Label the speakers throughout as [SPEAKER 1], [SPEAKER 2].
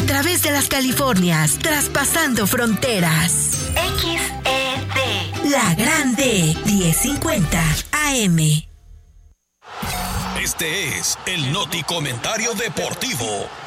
[SPEAKER 1] A través de las Californias, traspasando fronteras. XED, La Grande, 1050 AM.
[SPEAKER 2] Este es el Noti Comentario Deportivo.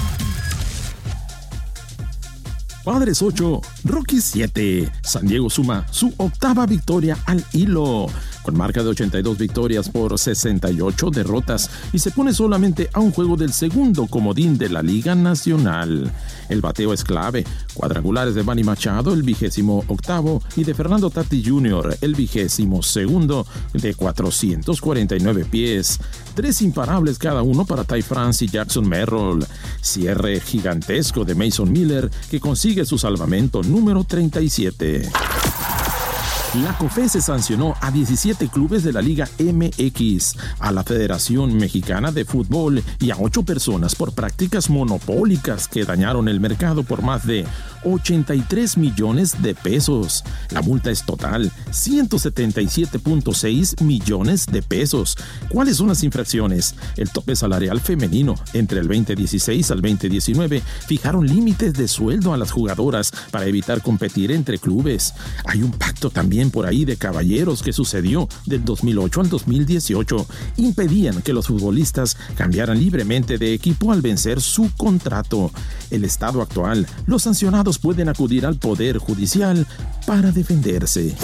[SPEAKER 3] Padres 8, Rockies 7. San Diego suma su 8ª victoria al hilo, con marca de 82 victorias por 68 derrotas, y se pone solamente a un juego del segundo comodín de la Liga Nacional. El bateo es clave. Cuadrangulares de Manny Machado, el 28º, y de Fernando Tatis Jr., el 22º, de 449 pies. 3 imparables cada uno para Ty France y Jackson Merrill. Cierre gigantesco de Mason Miller, que consigue su salvamento número 37. La COFESE sancionó a 17 clubes de la Liga MX, a la Federación Mexicana de Fútbol y a 8 personas por prácticas monopólicas que dañaron el mercado por más de 83 millones de pesos. La multa es total, 177.6 millones de pesos. ¿Cuáles son las infracciones? El tope salarial femenino. Entre el 2016 al 2019 fijaron límites de sueldo a las jugadoras para evitar competir entre clubes. Hay un pacto también por ahí de caballeros que sucedió del 2008 al 2018. Impedían que los futbolistas cambiaran libremente de equipo al vencer su contrato. El estado actual, los sancionados pueden acudir al Poder Judicial para defenderse.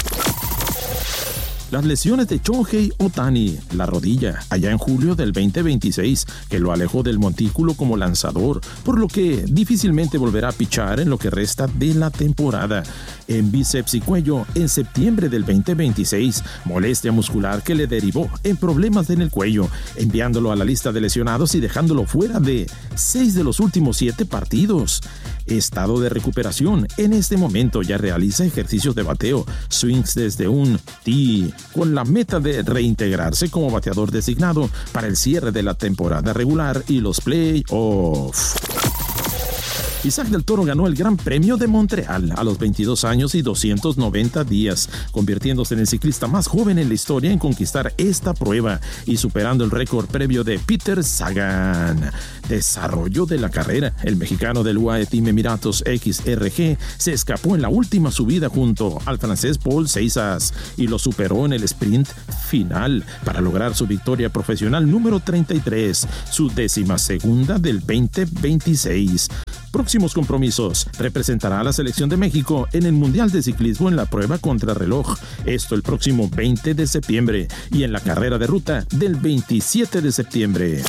[SPEAKER 3] Las lesiones de Shohei Ohtani, la rodilla, allá en julio del 2026, que lo alejó del montículo como lanzador, por lo que difícilmente volverá a pichar en lo que resta de la temporada. En bíceps y cuello, en septiembre del 2026, molestia muscular que le derivó en problemas en el cuello, enviándolo a la lista de lesionados y dejándolo fuera de 6 de los últimos 7 partidos. Estado de recuperación. En este momento ya realiza ejercicios de bateo, swings desde un tee, con la meta de reintegrarse como bateador designado para el cierre de la temporada regular y los playoffs. Isaac del Toro ganó el Gran Premio de Montreal a los 22 años y 290 días, convirtiéndose en el ciclista más joven en la historia en conquistar esta prueba y superando el récord previo de Peter Sagan. Desarrollo de la carrera. El mexicano del UAE Team Emiratos XRG se escapó en la última subida junto al francés Paul Seixas y lo superó en el sprint final para lograr su victoria profesional número 33, su 12ª del 2026. Próximos compromisos. Representará a la selección de México en el Mundial de Ciclismo en la prueba contrarreloj. Esto el próximo 20 de septiembre y en la carrera de ruta del 27 de septiembre.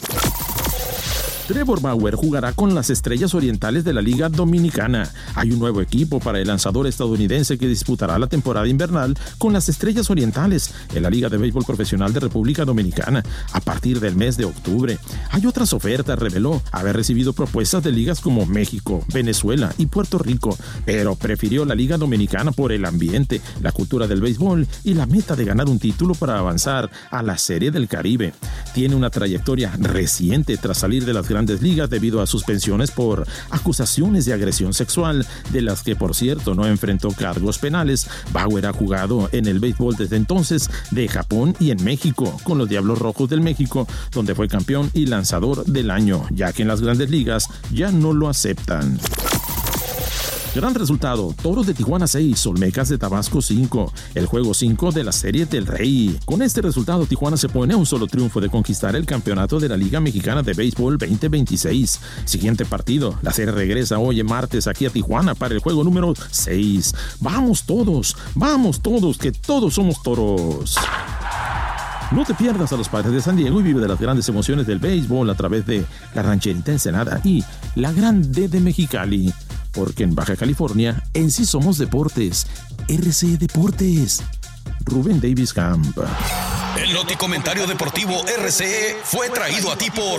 [SPEAKER 3] Trevor Bauer jugará con las Estrellas Orientales de la Liga Dominicana. Hay un nuevo equipo para el lanzador estadounidense que disputará la temporada invernal con las Estrellas Orientales en la Liga de Béisbol Profesional de República Dominicana a partir del mes de octubre. Hay otras ofertas, reveló haber recibido propuestas de ligas como México, Venezuela y Puerto Rico, pero prefirió la Liga Dominicana por el ambiente, la cultura del béisbol y la meta de ganar un título para avanzar a la Serie del Caribe. Tiene una trayectoria reciente tras salir de las grandes ligas debido a suspensiones por acusaciones de agresión sexual, de las que por cierto no enfrentó cargos penales. Bauer ha jugado en el béisbol desde entonces de Japón y en México con los Diablos Rojos del México, donde fue campeón y lanzador del año, ya que en las grandes ligas ya no lo aceptan. Gran resultado, Toros de Tijuana 6, Olmecas de Tabasco 5, el juego 5 de la Serie del Rey. Con este resultado, Tijuana se pone a un solo triunfo de conquistar el campeonato de la Liga Mexicana de Béisbol 2026. Siguiente partido, la serie regresa hoy martes aquí a Tijuana para el juego número 6. Vamos todos, que todos somos toros. No te pierdas a los Padres de San Diego y vive de las grandes emociones del béisbol a través de la Rancherita Ensenada y la Grande de Mexicali. Porque en Baja California, en sí somos deportes. RCE Deportes. Rubén Davis Camp.
[SPEAKER 2] El Noti Comentario Deportivo RCE fue traído a ti por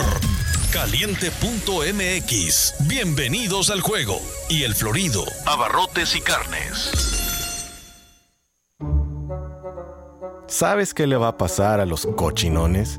[SPEAKER 2] Caliente.mx. Bienvenidos al juego. Y El Florido, abarrotes y carnes.
[SPEAKER 4] ¿Sabes qué le va a pasar a los cochinones?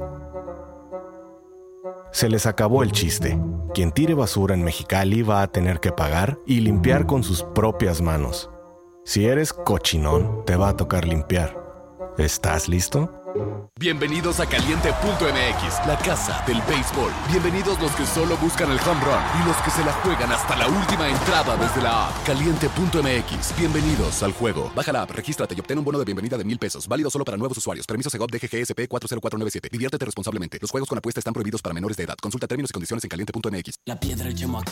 [SPEAKER 4] Se les acabó el chiste. Quien tire basura en Mexicali va a tener que pagar y limpiar con sus propias manos. Si eres cochinón, te va a tocar limpiar. ¿Estás listo?
[SPEAKER 5] Bienvenidos a Caliente.mx, la casa del béisbol. Bienvenidos los que solo buscan el home run y los que se la juegan hasta la última entrada desde la app. Caliente.mx, bienvenidos al juego. Baja la app, regístrate y obtén un bono de bienvenida de $1,000. Válido solo para nuevos usuarios. Permiso Segov DGGSP 40497. Diviértete responsablemente. Los juegos con apuesta están prohibidos para menores de edad. Consulta términos y condiciones en Caliente.mx.
[SPEAKER 6] La piedra, el Chemoac,